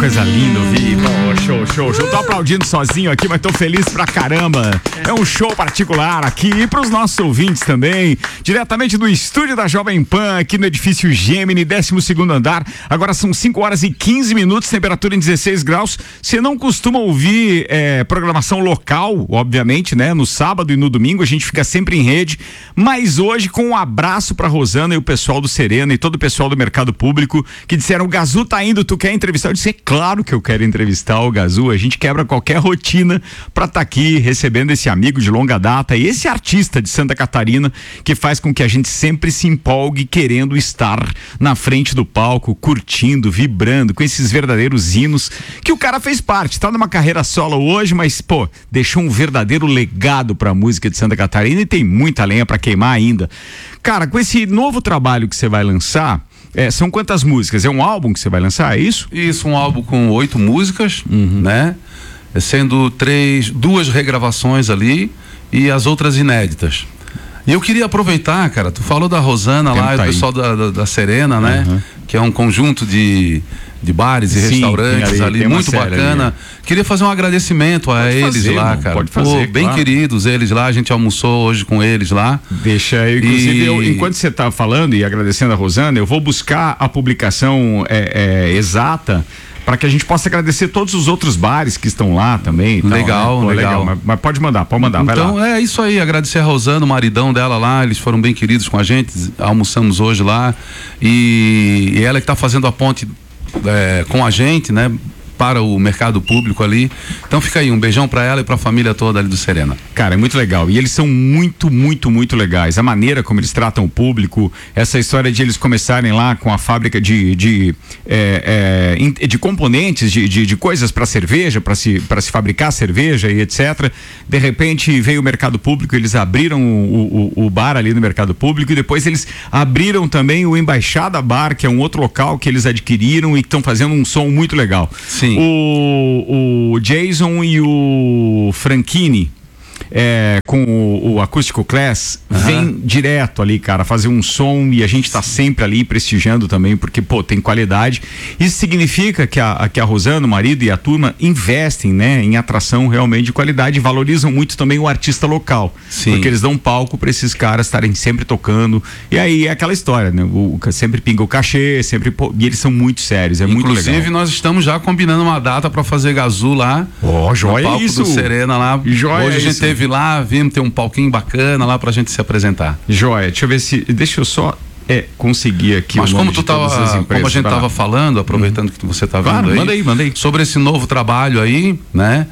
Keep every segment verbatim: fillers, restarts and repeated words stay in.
coisa linda ouvir. Oh, show, show, show. Tô aplaudindo sozinho aqui, mas tô feliz pra caramba. É um show particular aqui e pros nossos ouvintes também. Diretamente do estúdio da Jovem Pan, aqui no edifício Gemini, décimo segundo andar. Agora são cinco horas e quinze minutos, temperatura em dezesseis graus. Você não costuma ouvir é, programação local, obviamente, né? No sábado e no domingo a gente fica sempre em rede. Mas hoje, com um abraço pra Rosana e o pessoal do Serena e todo o pessoal do Mercado Público que disseram: o Gazu tá indo, tu quer entrevistar? Eu disse: é claro que eu quero entrevistar o Gazu. A gente quebra qualquer rotina pra estar tá aqui recebendo esse amigo de longa data e esse artista de Santa Catarina que faz com que a gente sempre se empolgue querendo estar na frente do palco, curtindo, vibrando com esses verdadeiros hinos que o cara fez parte. Tá numa carreira solo hoje, mas pô, deixou um verdadeiro legado pra música de Santa Catarina e tem muita lenha pra queimar ainda. Cara, com esse novo trabalho que você vai lançar, É, são quantas músicas? É um álbum que você vai lançar, é isso? Isso, um álbum com oito músicas, uhum. né? Sendo três, duas regravações ali e as outras inéditas. E eu queria aproveitar, cara, tu falou da Rosana lá, e o pessoal da, da, da Serena, né? Uhum. Que é um conjunto de, de bares e Sim, restaurantes ali, ali muito bacana. Ali. Queria fazer um agradecimento a pode eles fazer, lá, irmão, cara. Pode fazer, Pô, bem claro. queridos eles lá, a gente almoçou hoje com eles lá. Deixa aí, inclusive, e... eu, enquanto você tá falando e agradecendo a Rosana, eu vou buscar a publicação é, é, exata para que a gente possa agradecer todos os outros bares que estão lá também. Legal, tal, né? Pô, legal. legal. Mas, mas pode mandar, pode mandar. Então vai lá. É isso aí, agradecer a Rosana, o maridão dela lá, eles foram bem queridos com a gente, almoçamos hoje lá e, e ela que tá fazendo a ponte é, com a gente, né? Para o mercado público ali. Então fica aí, um beijão pra ela e pra família toda ali do Serena. Cara, é muito legal. E eles são muito, muito, muito legais. A maneira como eles tratam o público, essa história de eles começarem lá com a fábrica de de, é, é, de componentes, de, de, de coisas para cerveja, para se, para se fabricar cerveja e etcétera. De repente veio o mercado público, eles abriram o, o, o bar ali no mercado público e depois eles abriram também o Embaixada Bar, que é um outro local que eles adquiriram e estão fazendo um som muito legal. Sim. O, o Jason e o Franchini, é, com o, o Acústico Class, uhum. vem direto ali, cara, fazer um som e a gente tá sempre ali prestigiando também, porque, pô, tem qualidade. Isso significa que a, que a Rosana, o marido e a turma investem, né, em atração realmente de qualidade e valorizam muito também o artista local. Sim. Porque eles dão palco pra esses caras estarem sempre tocando. E aí é aquela história, né? O, o, sempre pinga o cachê, sempre, pô, e eles são muito sérios, é Inclusive, muito legal. Inclusive, nós estamos já combinando uma data pra fazer Gazu lá. Ó, oh, joia no palco isso. do Serena lá. Joia Hoje a gente isso. teve lá, vimos ter um palquinho bacana lá pra gente se apresentar. Joia, deixa eu ver se, deixa eu só é, conseguir aqui. Mas o como tu tava, como a gente tava falando, aproveitando hum. que você tá vendo claro, aí, manda aí, manda aí, sobre esse novo trabalho aí, né?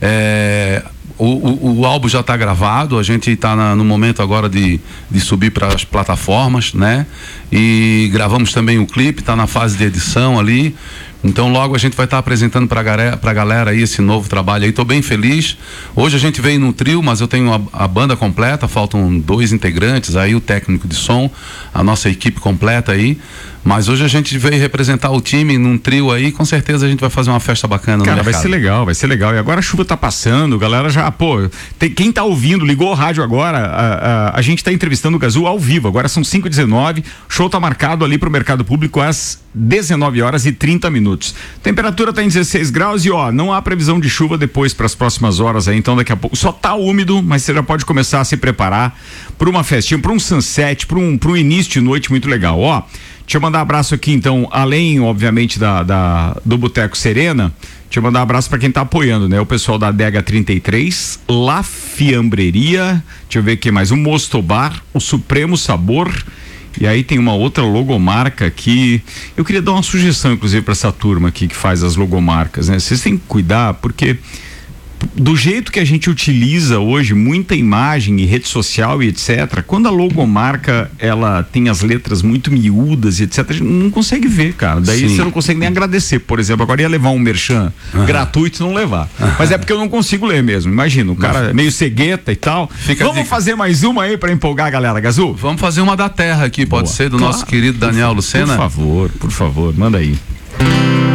É, o, o, o álbum já está gravado, a gente está no momento agora de, de subir para as plataformas, né? E gravamos também o clipe, está na fase de edição ali. Então logo a gente vai estar tá apresentando para galera, pra galera aí esse novo trabalho aí. Tô bem feliz. Hoje a gente veio no trio, mas eu tenho a, a banda completa, faltam dois integrantes aí, o técnico de som, a nossa equipe completa aí. Mas hoje a gente veio representar o time num trio aí, com certeza a gente vai fazer uma festa bacana. Cara, no vai ser legal, vai ser legal. E agora a chuva tá passando, galera já, pô, tem, quem tá ouvindo, ligou o rádio agora, a, a, a gente tá entrevistando o Gazu ao vivo, agora são cinco e dezenove, show tá marcado ali pro mercado público às dezenove horas e trinta minutos. Temperatura tá em dezesseis graus e ó, não há previsão de chuva depois para as próximas horas aí, então daqui a pouco só tá úmido, mas você já pode começar a se preparar para uma festinha, para um sunset, para um, para um início de noite muito legal, ó. Deixa eu mandar um abraço aqui, então, além, obviamente, da, da do Boteco Serena, deixa eu mandar um abraço para quem tá apoiando, né? O pessoal da Adega trinta e três, La Fiambreria, deixa eu ver aqui mais, o Mostobar, o Supremo Sabor, e aí tem uma outra logomarca aqui. Eu queria dar uma sugestão, inclusive, para essa turma aqui que faz as logomarcas, né? Vocês têm que cuidar, porque do jeito que a gente utiliza hoje muita imagem e rede social e etcétera, quando a logomarca ela tem as letras muito miúdas e etcétera, a gente não consegue ver, cara. Daí Sim. você não consegue nem agradecer, por exemplo. Agora ia levar um merchan uhum. gratuito, não levar. Uhum. Mas é porque eu não consigo ler mesmo. Imagina, o cara é meio cegueta e tal. Fica Vamos fazer mais uma aí pra empolgar a galera, Gazu? Vamos fazer uma da terra aqui, pode Boa. ser, do claro. nosso querido Daniel por, Lucena? Por favor, por favor, manda aí.